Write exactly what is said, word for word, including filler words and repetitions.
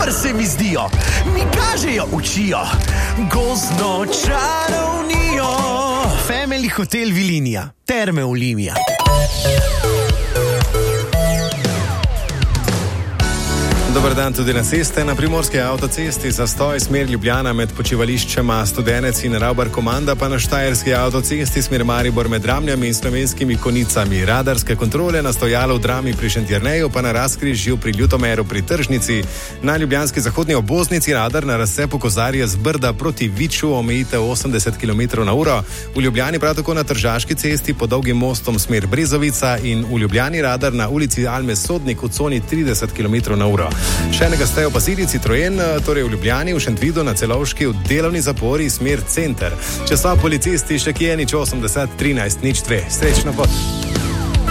super se mi zdijo, mi kažejo, učijo, gozdno čarovnijo. Family Hotel Vilinija, Terme Olimija. Dobar dan tudi na ceste. Na primorski avtocesti zastoj smer Ljubljana med počivališčema Studenec in Ravbar Komanda, pa na štajerski avtocesti smer Maribor med Ramljami in Slovenskimi Konicami. Radarske kontrole na stojalo v Drami pri Šentjerneju, pa na razkrižju pri Ljutomeru pri Tržnici. Na ljubljanski zahodni obvoznici radar na razcepu Kozarje z Brda proti Viču omejitev osemdeset kilometrov na uro. V Ljubljani prav tako na Tržaški cesti pod Dolgim mostom smer Brezovica in v Ljubljani radar na ulici Alme Sodnik v coni trideset kilometrov na uro. Še enega stejo pasiri Citroen, torej v Ljubljani, v Šentvidu na Celovški v delovni zapori smer Center. Če so policisti še kje, nič osemdeset trinajst nič dve. Srečno pot.